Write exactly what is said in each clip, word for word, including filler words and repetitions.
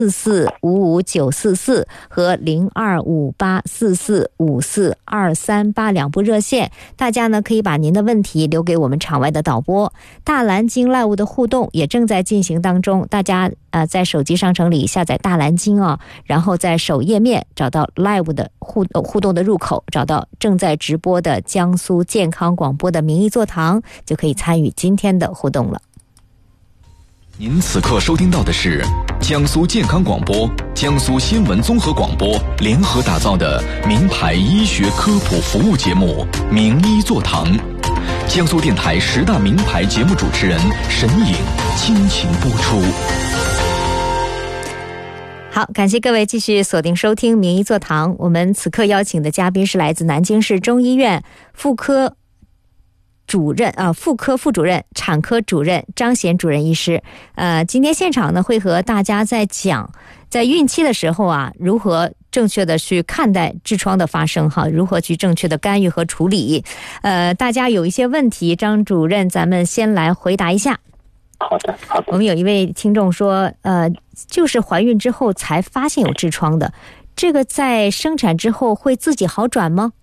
四四五五九四四和零二五八四四五四二三八两部热线，大家呢可以把您的问题留给我们场外的导播。大蓝鲸 Live 的互动也正在进行当中，大家呃在手机商城里下载大蓝鲸啊，然后在首页面找到 Live 的互互动的入口，找到正在直播的江苏健康广播的名医座堂，就可以参与今天的互动了。 您此刻收听到的是江苏健康广播、江苏新闻综合广播联合打造的名牌医学科普服务节目《名医座堂》，江苏电台十大名牌节目主持人沈颖倾情播出。 好，感谢各位继续锁定收听《名医座堂》。我们此刻邀请的嘉宾是来自南京市中医院妇科主任啊，妇科副主任、产科主任张贤主任医师。呃，今天现场呢会和大家在讲，在孕期的时候啊，如何正确的去看待痔疮的发生哈，如何去正确的干预和处理。呃，大家有一些问题，张主任，咱们先来回答一下。 好的，好的。 我们有一位听众说，呃，就是怀孕之后才发现有痔疮的，这个在生产之后会自己好转吗？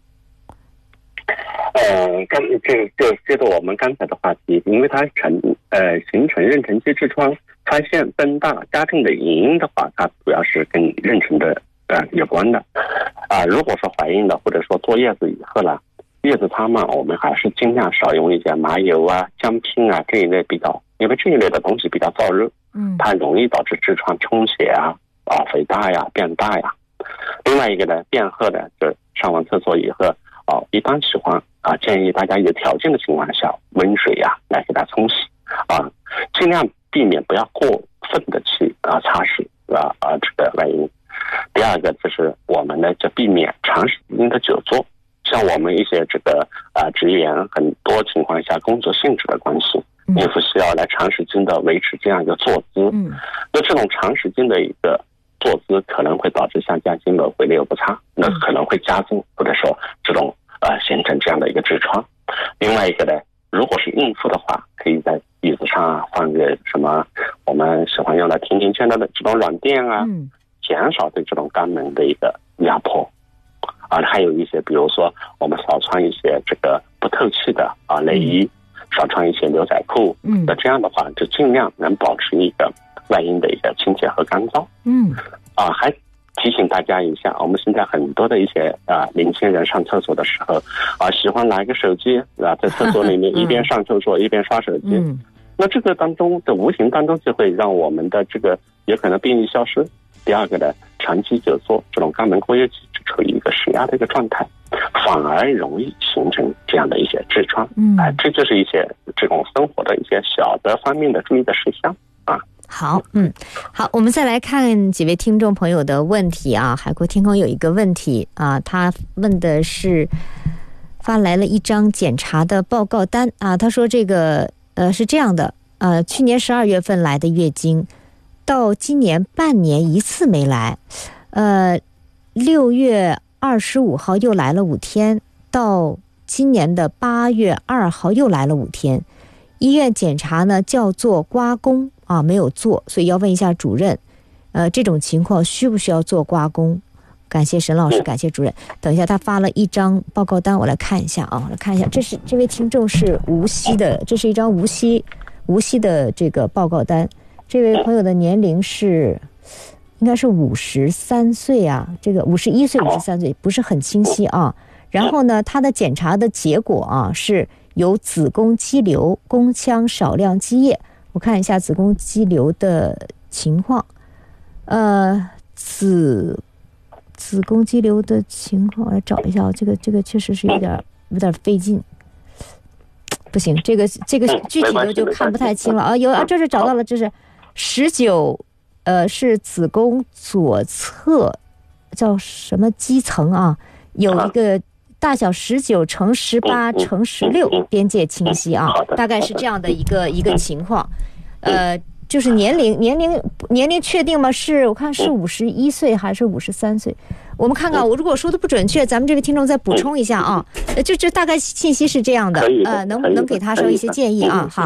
呃，刚这这接着我们刚才的话题，因为它成呃形成妊娠期痔疮发现增大加重的原因的话，它主要是跟妊娠的呃有关的。啊、呃，如果说怀孕了或者说坐月子以后呢，月子汤嘛，我们还是尽量少用一些麻油啊、姜片啊这一类比较，因为这一类的东西比较燥热，嗯，它容易导致痔疮充血啊、啊肥大呀、变大呀。另外一个呢，便后呢，就上完厕所以后。哦，一般喜欢啊，建议大家有条件的情况下，温水呀、啊、来给它冲洗啊，尽量避免不要过分的去啊擦拭啊啊这个外阴。第二个就是我们呢就避免长时间的久坐，像我们一些这个啊职员，很多情况下工作性质的关系，孕妇需要来长时间的维持这样一个坐姿，嗯，那这种长时间的一个坐姿可能会导致像夹筋膜回流不畅，那可能会加重或者说这种呃形成这样的一个痔疮。另外一个呢，如果是孕妇的话，可以在椅子上啊放个什么我们喜欢用的甜甜圈的这种软垫啊，嗯，减少对这种肛门的一个压迫。啊，还有一些比如说我们少穿一些这个不透气的啊内衣，嗯，少穿一些牛仔裤，嗯，那这样的话就尽量能保持一个外阴的一个清洁和干燥。嗯，啊，还提醒大家一下，我们现在很多的一些啊年轻人上厕所的时候啊，喜欢拿一个手机啊，在厕所里面一边上厕所一边刷手机。嗯，那这个当中的无形当中就会让我们的这个有可能便意消失。第二个呢，长期久坐，这种肛门括约肌处于一个施压的一个状态，反而容易形成这样的一些痔疮。嗯，哎、呃，这就是一些这种生活的一些小的方面的注意的事项啊。 好，嗯，好，我们再来看几位听众朋友的问题啊。海阔天空有一个问题啊，他问的是发来了一张检查的报告单啊，他说这个呃是这样的，呃，去年十二月份来的月经，到今年半年一次没来，呃，六月二十五号又来了五天，到今年的八月二号又来了五天，医院检查呢叫做刮宫。啊，没有做，所以要问一下主任，呃，这种情况需不需要做刮宫？感谢沈老师，感谢主任。等一下，他发了一张报告单，我来看一下啊，我来看一下，这是这位听众是无锡的，这是一张无锡无锡的这个报告单。这位朋友的年龄是应该是五十三岁啊，这个五十一岁、五十三岁不是很清晰啊。然后呢，他的检查的结果啊是有子宫肌瘤、宫腔少量积液。我看一下子宫肌瘤的情况，呃，子子宫肌瘤的情况，我来找一下，这个这个确实是有点有点费劲，不行，这个这个具体的就看不太清了啊。有啊，这是找到了，这是十九，呃，是子宫左侧叫什么肌层啊？有一个大小十九乘十八乘十六，边界清晰啊，大概是这样的一个一个情况。呃，就是年龄年龄年龄确定吗？是我看是五十一岁还是五十三岁？我们看看，我如果说的不准确，咱们这位听众再补充一下啊。就这大概信息是这样的，呃，能能给他说一些建议啊？哈。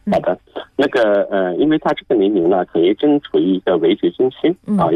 好的，那个呃，因为他这个年龄呢，可能正处于一个围绝经期啊。